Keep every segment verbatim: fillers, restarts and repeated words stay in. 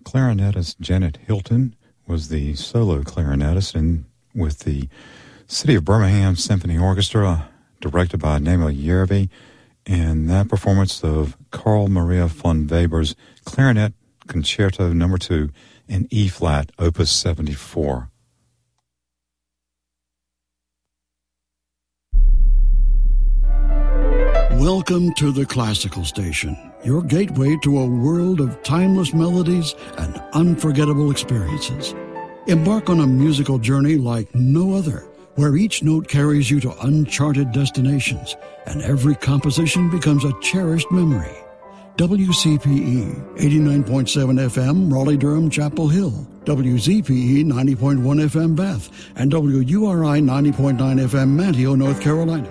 clarinetist Janet Hilton was the solo clarinetist, and with the City of Birmingham Symphony Orchestra, directed by Naima Yervi, and that performance of Carl Maria von Weber's Clarinet Concerto Number Two in E flat, Opus seventy-four. Welcome to the Classical Station, your gateway to a world of timeless melodies and unforgettable experiences. Embark on a musical journey like no other, where each note carries you to uncharted destinations and every composition becomes a cherished memory. W C P E eighty-nine point seven F M, Raleigh-Durham, Chapel Hill, W Z P E ninety point one F M, Bath, and W U R I ninety point nine F M, Manteo, North Carolina.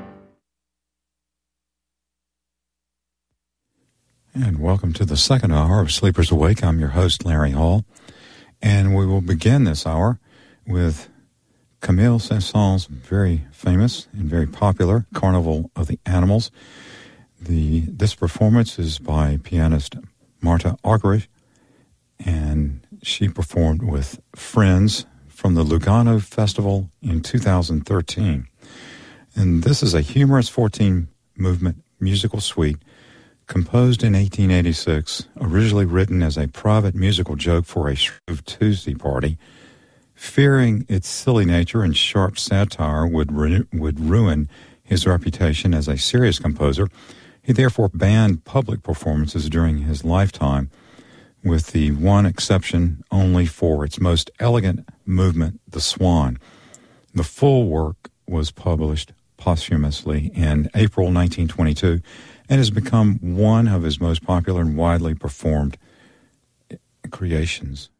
And welcome to the second hour of Sleepers Awake. I'm your host, Larry Hall, and we will begin this hour with Camille Saint-Saëns's very famous and very popular Carnival of the Animals. The This performance is by pianist Marta Argerich, and she performed with friends from the Lugano Festival in two thousand thirteen. And this is a humorous fourteen-movement musical suite composed in eighteen eighty-six, originally written as a private musical joke for a Shrove Tuesday party. Fearing its silly nature and sharp satire would ru- would ruin his reputation as a serious composer, he therefore banned public performances during his lifetime, with the one exception only for its most elegant movement, the Swan. The full work was published posthumously in April nineteen twenty-two, and has become one of his most popular and widely performed creations.